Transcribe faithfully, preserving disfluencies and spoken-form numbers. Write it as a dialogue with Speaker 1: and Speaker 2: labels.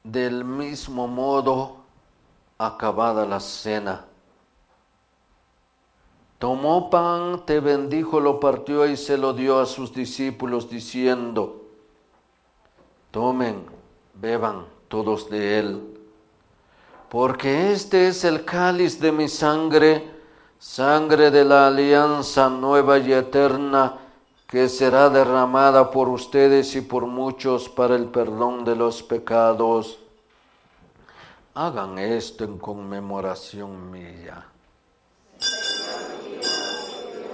Speaker 1: Del mismo modo, acabada la cena, tomó pan, te bendijo, lo partió y se lo dio a sus discípulos, diciendo: tomen, beban todos de él, porque este es el cáliz de mi sangre, sangre de la alianza nueva y eterna, que será derramada por ustedes y por muchos para el perdón de los pecados. Hagan esto en conmemoración mía.